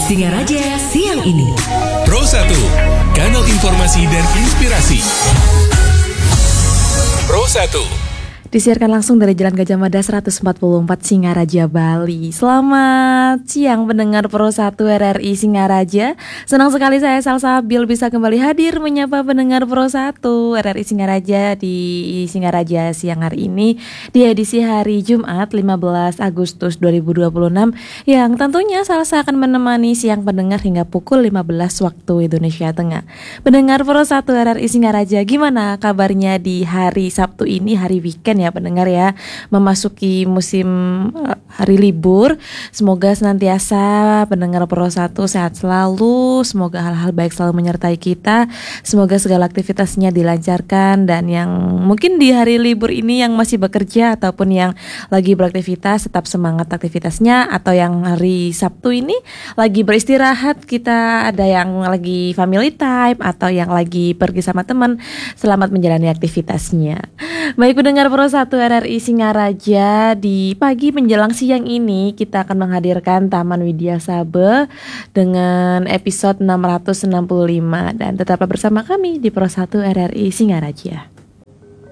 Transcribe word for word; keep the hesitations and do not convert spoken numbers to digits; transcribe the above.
Singaraja siang ini. Pro satu, kanal informasi dan inspirasi. Pro satu. Disiarkan langsung dari Jalan Gajah Mada seratus empat puluh empat Singaraja, Bali. Selamat siang pendengar Pro satu R R I Singaraja. Senang sekali saya Salsabil bisa kembali hadir menyapa pendengar Pro satu R R I Singaraja di Singaraja siang hari ini di edisi hari Jumat lima belas Agustus dua ribu dua puluh enam yang tentunya Salsa akan menemani siang pendengar hingga pukul lima belas waktu Indonesia Tengah. Pendengar Pro satu R R I Singaraja, gimana kabarnya di hari Sabtu ini, hari weekend ya pendengar ya, memasuki musim hari libur. Semoga senantiasa pendengar Pro satu sehat selalu, semoga hal-hal baik selalu menyertai kita, semoga segala aktivitasnya dilancarkan, dan yang mungkin di hari libur ini yang masih bekerja ataupun yang lagi beraktivitas tetap semangat aktivitasnya, atau yang hari Sabtu ini lagi beristirahat, kita ada yang lagi family time atau yang lagi pergi sama teman, selamat menjalani aktivitasnya. Baik pendengar Pro satu R R I Singaraja, di pagi menjelang siang ini kita akan menghadirkan Taman Widya Sabe dengan episode enam ratus enam puluh lima, dan tetaplah bersama kami di Pro satu R R I Singaraja.